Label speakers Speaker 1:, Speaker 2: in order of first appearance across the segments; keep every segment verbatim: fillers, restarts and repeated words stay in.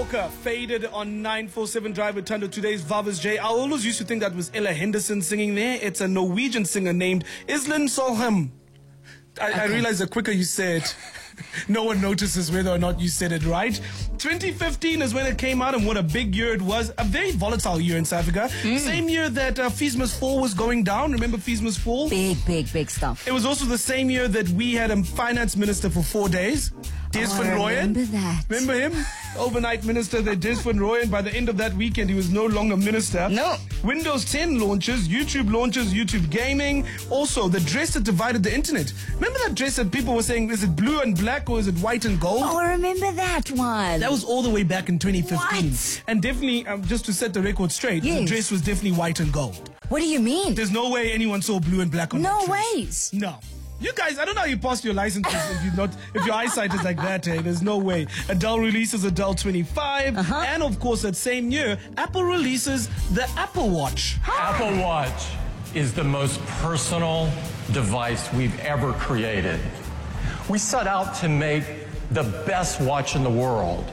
Speaker 1: Faded on nine four seven Drive with Thando. Today's Vavas J. I always used to think that was Ella Henderson singing there. It's a Norwegian singer named Iselin Solheim. I, okay. I realized the quicker you say it, no one notices whether or not you said it right. twenty fifteen is when it came out, and what a big year it was. A very volatile year in South Africa. Mm. Same year that uh, Fees Must Fall was going down. Remember Fees Must Fall?
Speaker 2: Big, big, big stuff.
Speaker 1: It was also the same year that we had a finance minister for four days. Des
Speaker 2: oh,
Speaker 1: van Rooyen.
Speaker 2: Remember that.
Speaker 1: Remember him? Overnight minister, the Des van Rooyen. By the end of that weekend, he was no longer minister.
Speaker 2: No.
Speaker 1: Windows ten launches, YouTube launches, YouTube gaming. Also, the dress that divided the internet. Remember that dress that people were saying, is it blue and black or is it white and gold?
Speaker 2: Oh, I remember that one.
Speaker 1: That was all the way back in twenty fifteen.
Speaker 2: What?
Speaker 1: And definitely, um, just to set the record straight,
Speaker 2: yes.
Speaker 1: the dress was definitely white and gold.
Speaker 2: What do you mean?
Speaker 1: There's no way anyone saw blue and black on
Speaker 2: no
Speaker 1: that dress.
Speaker 2: No ways.
Speaker 1: No. You guys, I don't know how you passed your licenses if you not if your eyesight is like that. Hey, there's no way. Adele releases Adele twenty-five,
Speaker 2: uh-huh.
Speaker 1: and of course that same year, Apple releases the Apple Watch.
Speaker 3: Apple Watch is the most personal device we've ever created. We set out to make the best watch in the world,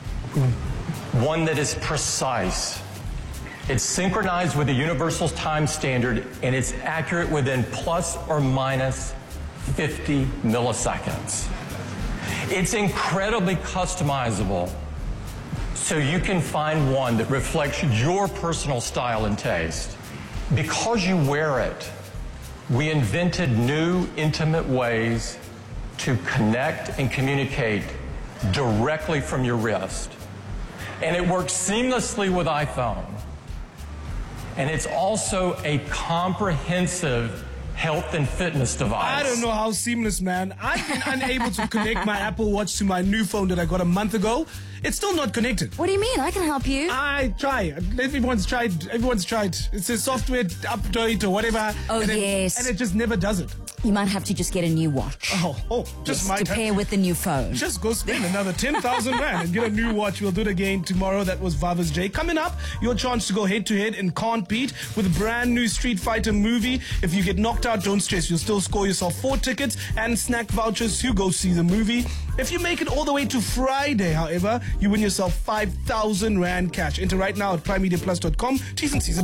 Speaker 3: one that is precise. It's synchronized with the Universal Time Standard, and it's accurate within plus or minus fifty milliseconds. It's incredibly customizable, so you can find one that reflects your personal style and taste. Because you wear it, we invented new, intimate ways to connect and communicate directly from your wrist. And it works seamlessly with iPhone. And it's also a comprehensive health and fitness device.
Speaker 1: I don't know how seamless, man. I've been unable to connect my Apple Watch to my new phone that I got a month ago. It's still not connected.
Speaker 2: What do you mean? I can help you.
Speaker 1: I try. Everyone's tried. Everyone's tried. It's a software update or whatever.
Speaker 2: Oh,
Speaker 1: and
Speaker 2: yes.
Speaker 1: It, and it just never does it.
Speaker 2: You might have to just get a new watch.
Speaker 1: Oh, oh, just
Speaker 2: yes,
Speaker 1: might
Speaker 2: to pair with the new phone.
Speaker 1: Just go spend another ten thousand rand and get a new watch. We'll do it again tomorrow. That was Vavas J. Coming up, your chance to go head to head in Can't Beat with a brand new Street Fighter movie. If you get knocked out, don't stress. You'll still score yourself four tickets and snack vouchers to go see the movie. If you make it all the way to Friday, however, you win yourself five thousand rand cash. Enter right now at prime media plus dot com. T's and C's